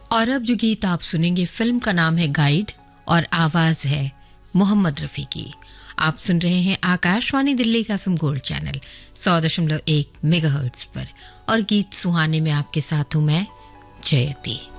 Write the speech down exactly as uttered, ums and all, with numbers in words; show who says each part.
Speaker 1: और अब जो गीत आप सुनेंगे, फिल्म का नाम है गाइड और आवाज है मोहम्मद रफी की। आप सुन रहे हैं आकाशवाणी दिल्ली का एफएम गोल्ड चैनल सौ दशमलव एक मेगाहर्ट्ज पर और गीत सुहाने में आपके साथ हूं मैं जयती।